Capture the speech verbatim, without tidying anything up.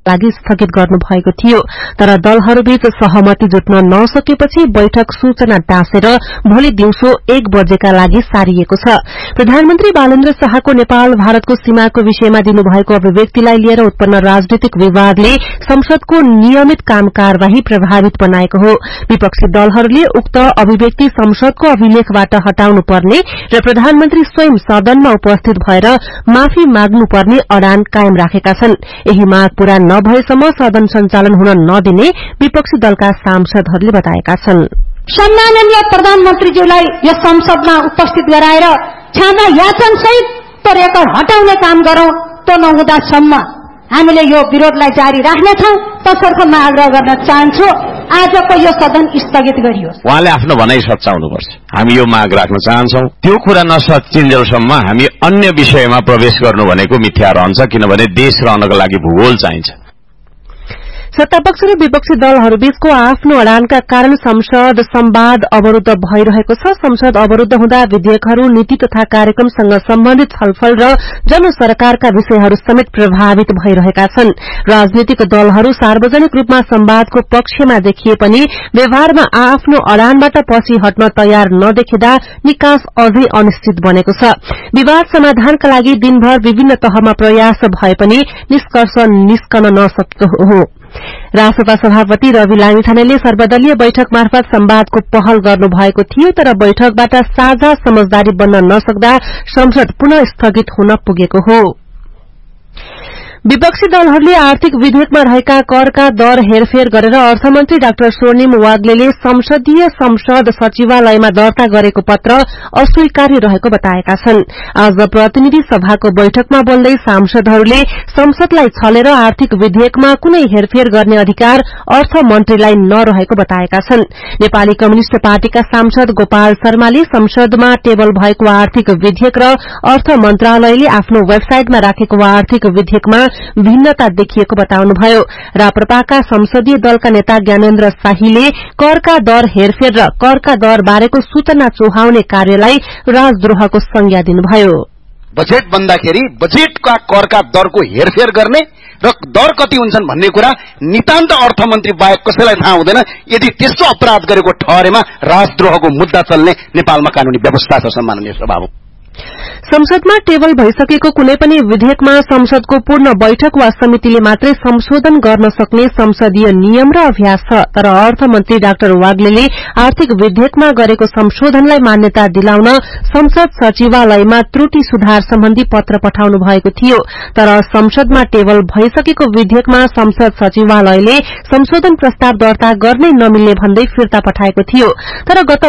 लागि स्थगित गर्नु भएको थियो तर दलहरूबीच सहमति जुट्न नसकेपछि बैठक सूचना टाँसेर भोलि दिउँसो एक बजेका लागि सारिएको छ। प्रधानमन्त्री बालेन्द्र शाहको नेपाल भारतको सीमाको विषयमा दिनुभएको अभिव्यक्तिलाई लिएर उत्पन्न राजनीतिक विवादले संसदको नियमित काम कार्यवाही प्रभावित बनाएको हो। विपक्षी दलहरूले उक्त अभिव्यक्ति संसदको अभिलेखबाट हटाउनु पर्ने र प्रधानमन्त्री स्वयं सदनमा उपस्थित भएर माफी माग्नुपर्ने अडान कायम राखेका छन्। यही माग पूरा नभएसम्म सदन सञ्चालन हुन नदिने विपक्षी दलका सांसदहरूले बताएका छन्। सम्माननीय प्रधानमन्त्रीज्यूलाई यस संसदमा उपस्थित गराएर क्षमा याचन सहित रेकर्ड हटाउने काम गरौं। त्यो नहुँदासम्म हामीले यो विरोधलाई जारी राख्नेछौं। तसर्थ म आग्रह गर्न चाहन्छु आजको यो सदन स्थगित गरियोस्। उहाँले आफ्नो भनाई सच्याउनुपर्छ। हामी यो माग राख्न चाहन्छौं। त्यो कुरा नसचिन्जेलसम्म हामी अन्य विषयमा प्रवेश गर्नु भनेको मिथ्या रहन्छ किनभने देश रहनको लागि भूगोल चाहिन्छ। सत्तापक्ष र विपक्षी दलहरूबीचको आफ्नो अडानका कारण संसद संवाद अवरूद्ध भइरहेको छ। संसद अवरूद्ध हुँदा विधेयकहरू नीति तथा कार्यक्रमसँग सम्बन्धित छलफल र जनसरकारका विषयहरू समेत प्रभावित भइरहेका छन्। राजनीतिक दलहरू सार्वजनिक रूपमा संवादको पक्षमा देखिए पनि व्यवहारमा आफ्नो अडानबाट पछि हट्न तयार नदेखिँदा निकास अझै अनिश्चित बनेको छ। विवाद समाधानका लागि दिनभर विभिन्न तहमा प्रयास भए पनि निष्कर्ष निस्कन नसकेको हो। रासपा सभापति रवि लामिछानेले सर्वदलीय बैठक मार्फत संवादको पहल गर्नुभएको थियो तर बैठकबाट साझा समझदारी बन्न नसक्दा संसद पुनः स्थगित हुन पुगेको हो। विपक्षी दलहरूले आर्थिक विधेयकमा रहेका करका दर हेरफेर गरेर अर्थमन्त्री डाक्टर स्वर्णिम वाग्लेले संसदीय संसद सचिवालयमा दर्ता गरेको पत्र अस्वीकार्य रहेको बताएका छन्। आज प्रतिनिधि सभाको बैठकमा बोल्दै सांसदहरूले संसदलाई छलेर आर्थिक विधेयकमा कुनै हेरफेर गर्ने अधिकार अर्थमन्त्रीलाई नरहेको बताएका छन्। नेपाली कम्युनिष्ट पार्टीका सांसद गोपाल शर्माले संसदमा टेबल भएको आर्थिक विधेयक र अर्थ मन्त्रालयले आफ्नो वेबसाइटमा राखेको आर्थिक विधेयकमा भिन्नता देखिएको बताउनुभयो। राप्रपाका संसदीय दलका नेता ज्ञानेन्द्र शाहीले करका दर हेरफेर र करका दर बारेको सूचना चोहाउने कार्यलाई राजद्रोहको संज्ञा दिनुभयो। बजेट बन्दाखेरि बजेटका करका दरको हेरफेर गर्ने र दर कति हुन्छन् भन्ने कुरा नितान्त अर्थमन्त्री बाहेक कसैलाई थाहा हुँदैन। यदि त्यस्तो अपराध गरेको ठहरेमा राजद्रोहको मुद्दा चल्ने नेपालमा कानूनी व्यवस्था छ। सम्माननीय सभामुख, संसदमा टेबल भइसकेको कुनै पनि विधेयकमा संसदको पूर्ण बैठक वा समितिले मात्रै संशोधन गर्न सक्ने संसदीय नियम र अभ्यास छ। तर अर्थमन्त्री डाक्टर वाग्लेले आर्थिक विधेयकमा गरेको संशोधनलाई मान्यता दिलाउन संसद सचिवालयमा त्रुटि सुधार सम्बन्धी पत्र पठाउनु भएको थियो। तर संसदमा टेबल भइसकेको विधेयकमा संसद सचिवालयले संशोधन प्रस्ताव दर्ता गर्नै नमिल्ने भन्दै फिर्ता पठाएको थियो। तर गत